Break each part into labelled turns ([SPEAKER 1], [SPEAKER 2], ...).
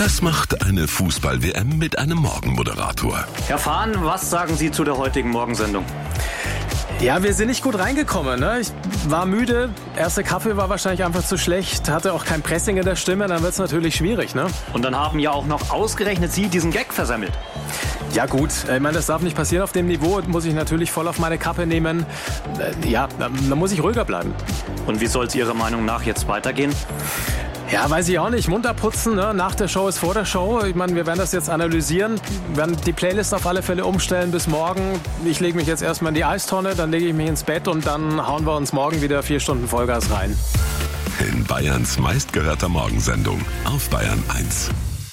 [SPEAKER 1] Das macht eine Fußball-WM mit einem Morgenmoderator.
[SPEAKER 2] Herr Fahn, was sagen Sie zu der heutigen Morgensendung?
[SPEAKER 3] Ja, wir sind nicht gut reingekommen, ne? Ich war müde, erster Kaffee war wahrscheinlich einfach zu schlecht, hatte auch kein Pressing in der Stimme, dann wird's natürlich schwierig, ne?
[SPEAKER 2] Und dann haben ja auch noch ausgerechnet Sie diesen Gag versemmelt.
[SPEAKER 3] Ja gut, ich meine, das darf nicht passieren auf dem Niveau, muss ich natürlich voll auf meine Kappe nehmen. Ja, da muss ich ruhiger bleiben.
[SPEAKER 2] Und wie soll es Ihrer Meinung nach jetzt weitergehen?
[SPEAKER 3] Ja, weiß ich auch nicht. Munter putzen, ne? Nach der Show ist vor der Show. Ich meine, wir werden das jetzt analysieren, werden die Playlist auf alle Fälle umstellen bis morgen. Ich lege mich jetzt erstmal in die Eistonne, dann lege ich mich ins Bett und dann hauen wir uns morgen wieder 4 Stunden Vollgas rein.
[SPEAKER 1] In Bayerns meistgehörter Morgensendung auf Bayern 1.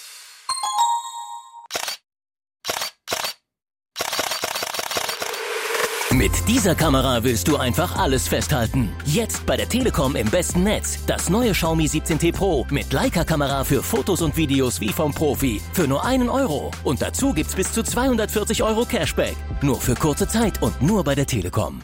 [SPEAKER 4] Mit dieser Kamera willst du einfach alles festhalten. Jetzt bei der Telekom im besten Netz. Das neue Xiaomi 17T Pro mit Leica-Kamera für Fotos und Videos wie vom Profi. Für nur 1 Euro. Und dazu gibt's bis zu 240 Euro Cashback. Nur für kurze Zeit und nur bei der Telekom.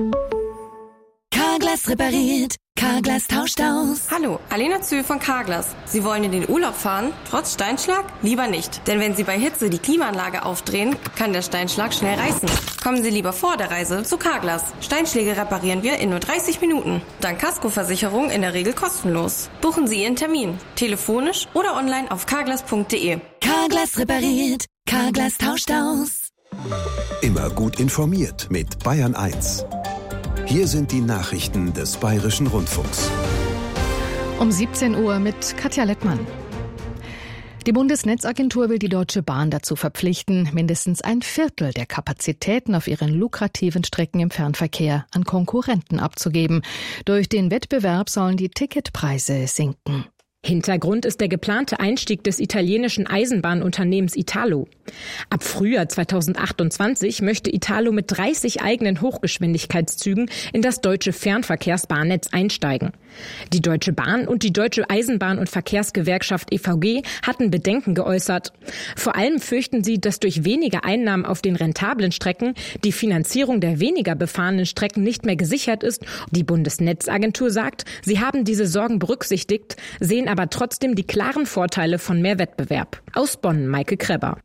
[SPEAKER 5] Carglass repariert. Carglass tauscht aus.
[SPEAKER 6] Hallo, Alena Zühl von Carglass. Sie wollen in den Urlaub fahren? Trotz Steinschlag? Lieber nicht. Denn wenn Sie bei Hitze die Klimaanlage aufdrehen, kann der Steinschlag schnell reißen. Kommen Sie lieber vor der Reise zu Carglass. Steinschläge reparieren wir in nur 30 Minuten. Dank Kaskoversicherung in der Regel kostenlos. Buchen Sie Ihren Termin. Telefonisch oder online auf carglass.de.
[SPEAKER 5] Carglass repariert. Carglass tauscht aus.
[SPEAKER 7] Immer gut informiert mit Bayern 1. Hier sind die Nachrichten des Bayerischen Rundfunks.
[SPEAKER 8] Um 17 Uhr mit Katja Lettmann. Die Bundesnetzagentur will die Deutsche Bahn dazu verpflichten, mindestens 1/4 der Kapazitäten auf ihren lukrativen Strecken im Fernverkehr an Konkurrenten abzugeben. Durch den Wettbewerb sollen die Ticketpreise sinken.
[SPEAKER 9] Hintergrund ist der geplante Einstieg des italienischen Eisenbahnunternehmens Italo. Ab Frühjahr 2028 möchte Italo mit 30 eigenen Hochgeschwindigkeitszügen in das deutsche Fernverkehrsbahnnetz einsteigen. Die Deutsche Bahn und die Deutsche Eisenbahn- und Verkehrsgewerkschaft EVG hatten Bedenken geäußert. Vor allem fürchten sie, dass durch weniger Einnahmen auf den rentablen Strecken die Finanzierung der weniger befahrenen Strecken nicht mehr gesichert ist. Die Bundesnetzagentur sagt, sie haben diese Sorgen berücksichtigt, sehen aber trotzdem die klaren Vorteile von mehr Wettbewerb. Aus Bonn, Maike Kreber.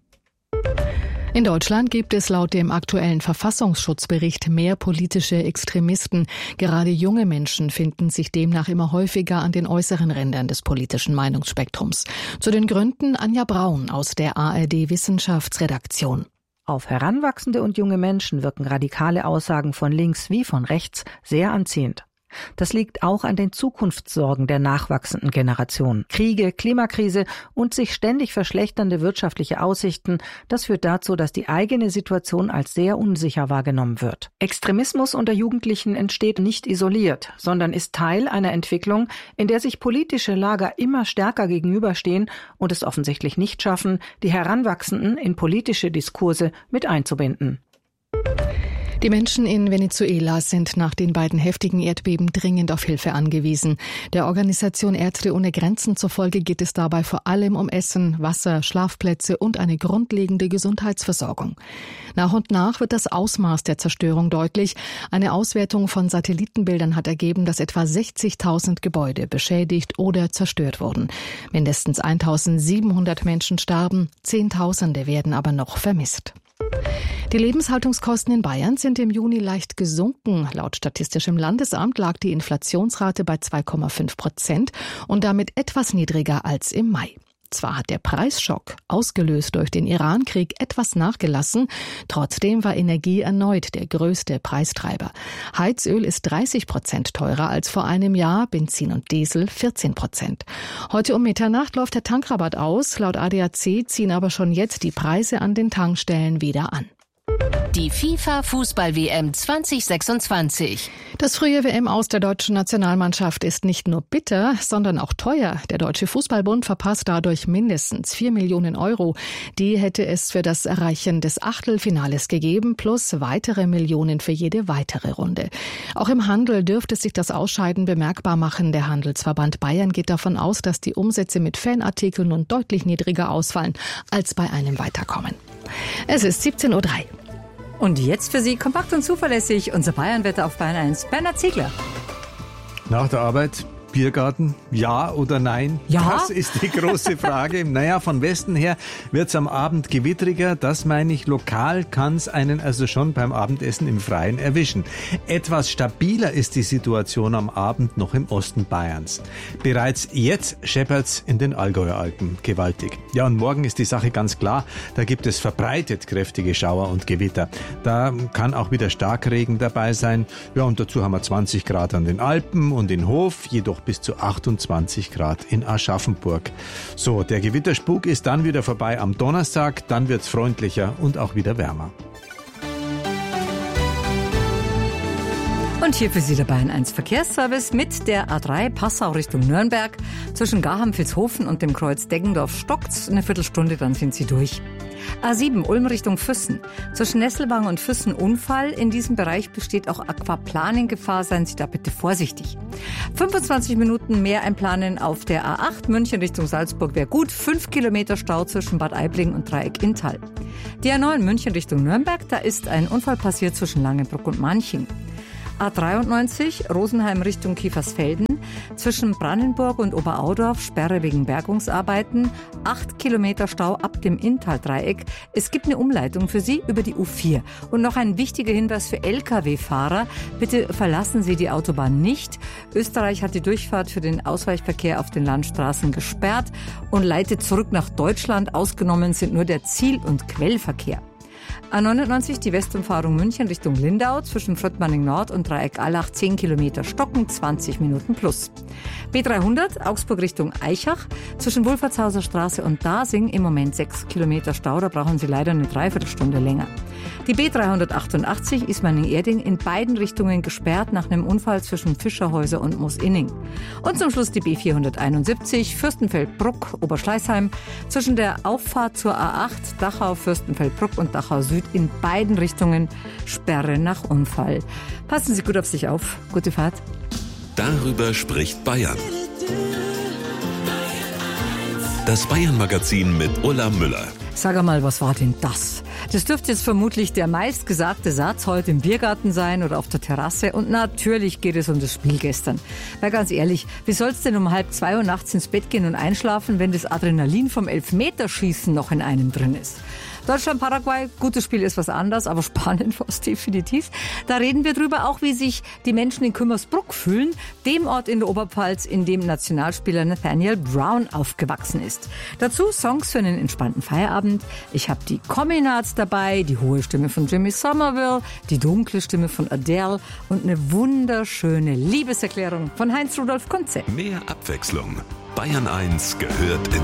[SPEAKER 8] In Deutschland gibt es laut dem aktuellen Verfassungsschutzbericht mehr politische Extremisten. Gerade junge Menschen finden sich demnach immer häufiger an den äußeren Rändern des politischen Meinungsspektrums. Zu den Gründen Anja Braun aus der ARD Wissenschaftsredaktion.
[SPEAKER 10] Auf Heranwachsende und junge Menschen wirken radikale Aussagen von links wie von rechts sehr anziehend. Das liegt auch an den Zukunftssorgen der nachwachsenden Generation. Kriege, Klimakrise und sich ständig verschlechternde wirtschaftliche Aussichten, das führt dazu, dass die eigene Situation als sehr unsicher wahrgenommen wird. Extremismus unter Jugendlichen entsteht nicht isoliert, sondern ist Teil einer Entwicklung, in der sich politische Lager immer stärker gegenüberstehen und es offensichtlich nicht schaffen, die Heranwachsenden in politische Diskurse mit einzubinden.
[SPEAKER 8] Die Menschen in Venezuela sind nach den beiden heftigen Erdbeben dringend auf Hilfe angewiesen. Der Organisation Ärzte ohne Grenzen zufolge geht es dabei vor allem um Essen, Wasser, Schlafplätze und eine grundlegende Gesundheitsversorgung. Nach und nach wird das Ausmaß der Zerstörung deutlich. Eine Auswertung von Satellitenbildern hat ergeben, dass etwa 60.000 Gebäude beschädigt oder zerstört wurden. Mindestens 1.700 Menschen starben, Zehntausende werden aber noch vermisst. Die Lebenshaltungskosten in Bayern sind im Juni leicht gesunken. Laut Statistischem Landesamt lag die Inflationsrate bei 2,5% und damit etwas niedriger als im Mai. Zwar hat der Preisschock, ausgelöst durch den Iran-Krieg, etwas nachgelassen, trotzdem war Energie erneut der größte Preistreiber. Heizöl ist 30% teurer als vor einem Jahr, Benzin und Diesel 14%. Heute um Mitternacht läuft der Tankrabatt aus, laut ADAC ziehen aber schon jetzt die Preise an den Tankstellen wieder an.
[SPEAKER 5] Die FIFA-Fußball-WM 2026.
[SPEAKER 8] Das frühe WM-Aus der deutschen Nationalmannschaft ist nicht nur bitter, sondern auch teuer. Der Deutsche Fußballbund verpasst dadurch mindestens 4 Millionen Euro. Die hätte es für das Erreichen des Achtelfinales gegeben, plus weitere Millionen für jede weitere Runde. Auch im Handel dürfte sich das Ausscheiden bemerkbar machen. Der Handelsverband Bayern geht davon aus, dass die Umsätze mit Fanartikeln nun deutlich niedriger ausfallen als bei einem Weiterkommen. Es ist 17:03 Uhr.
[SPEAKER 11] Und jetzt für Sie kompakt und zuverlässig unser Bayernwetter auf Bayern 1. Bernhard Ziegler.
[SPEAKER 12] Nach der Arbeit Biergarten, ja oder nein?
[SPEAKER 11] Ja?
[SPEAKER 12] Das ist die große Frage. Naja, von Westen her wird's am Abend gewittriger. Das meine ich, lokal kann's einen also schon beim Abendessen im Freien erwischen. Etwas stabiler ist die Situation am Abend noch im Osten Bayerns. Bereits jetzt scheppert's in den Allgäuer Alpen gewaltig. Ja, und morgen ist die Sache ganz klar. Da gibt es verbreitet kräftige Schauer und Gewitter. Da kann auch wieder Starkregen dabei sein. Ja, und dazu haben wir 20 Grad an den Alpen und in Hof, jedoch bis zu 28 Grad in Aschaffenburg. So, der Gewitterspuk ist dann wieder vorbei am Donnerstag, dann wird's freundlicher und auch wieder wärmer.
[SPEAKER 11] Und hier für Sie der Bayern 1 Verkehrsservice mit der A3 Passau Richtung Nürnberg. Zwischen Garham-Vilshofen und dem Kreuz Deggendorf stockt's eine Viertelstunde, dann sind Sie durch. A7 Ulm Richtung Füssen. Zwischen Nesselwang und Füssen Unfall. In diesem Bereich besteht auch Aquaplaning-Gefahr. Seien Sie da bitte vorsichtig. 25 Minuten mehr einplanen auf der A8 München Richtung Salzburg wäre gut. 5 Kilometer Stau zwischen Bad Aibling und Dreieck Inntal. Die A9 München Richtung Nürnberg. Da ist ein Unfall passiert zwischen Langenbruck und Manching. A93 Rosenheim Richtung Kiefersfelden. Zwischen Brannenburg und Oberaudorf Sperre wegen Bergungsarbeiten. 8 Kilometer Stau ab dem Inntal-Dreieck. Es gibt eine Umleitung für Sie über die U4. Und noch ein wichtiger Hinweis für Lkw-Fahrer. Bitte verlassen Sie die Autobahn nicht. Österreich hat die Durchfahrt für den Ausweichverkehr auf den Landstraßen gesperrt und leitet zurück nach Deutschland. Ausgenommen sind nur der Ziel- und Quellverkehr. A99 die Westumfahrung München Richtung Lindau zwischen Fröttmanning Nord und Dreieck Allach 10 Kilometer stocken, 20 Minuten plus. B300 Augsburg Richtung Aichach zwischen Wolfertshauser Straße und Dasing im Moment 6 Kilometer Stau, da brauchen Sie leider eine Dreiviertelstunde länger. Die B388 Ismaning-Erding in beiden Richtungen gesperrt nach einem Unfall zwischen Fischerhäuser und Moosinning. Und zum Schluss die B471 Fürstenfeldbruck Oberschleißheim zwischen der Auffahrt zur A8 Dachau Fürstenfeldbruck und Dachau Süd in beiden Richtungen Sperre nach Unfall. Passen Sie gut auf sich auf. Gute Fahrt.
[SPEAKER 1] Darüber spricht Bayern. Das Bayern-Magazin mit Ulla Müller.
[SPEAKER 11] Sag einmal, was war denn das? Das dürfte jetzt vermutlich der meistgesagte Satz heute im Biergarten sein oder auf der Terrasse. Und natürlich geht es um das Spiel gestern. Weil ganz ehrlich, wie soll's denn um 1:30 Uhr nachts ins Bett gehen und einschlafen, wenn das Adrenalin vom Elfmeterschießen noch in einem drin ist? Deutschland-Paraguay, gutes Spiel ist was anderes, aber spannend war es definitiv. Da reden wir drüber, auch wie sich die Menschen in Kümmersbruck fühlen, dem Ort in der Oberpfalz, in dem Nationalspieler Nathaniel Brown aufgewachsen ist. Dazu Songs für einen entspannten Feierabend. Ich habe die Communards dabei, die hohe Stimme von Jimmy Somerville, die dunkle Stimme von Adele und eine wunderschöne Liebeserklärung von Heinz Rudolf Kunze.
[SPEAKER 1] Mehr Abwechslung. Bayern 1 gehört in